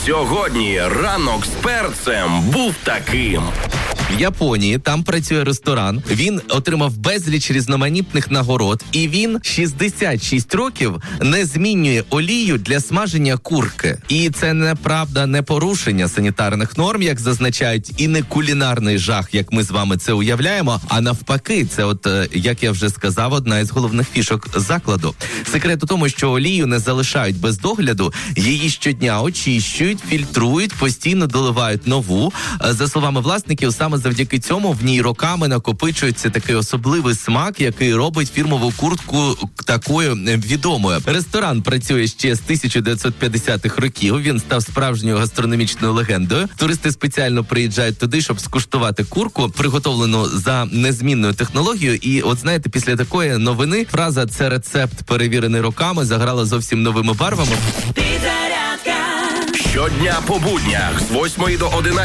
Сьогодні ранок з перцем був таким. В Японії там працює ресторан. Він отримав безліч різноманітних нагород, і він 66 років не змінює олію для смаження курки. І це неправда, не порушення санітарних норм, як зазначають, і не кулінарний жах, як ми з вами це уявляємо, а навпаки, це от, як я вже сказав, одна із головних фішок закладу. Секрет у тому, що олію не залишають без догляду, її щодня очищують, фільтрують, постійно доливають нову. За словами власників, саме завдяки цьому в ній роками накопичується такий особливий смак, який робить фірмову куртку такою відомою. Ресторан працює ще з 1950-х років. Він став справжньою гастрономічною легендою. Туристи спеціально приїжджають туди, щоб скуштувати курку, приготовлену за незмінною технологією. І от знаєте, після такої новини фраза «це рецепт, перевірений роками» заграла зовсім новими барвами. Щодня по буднях з 8 до 11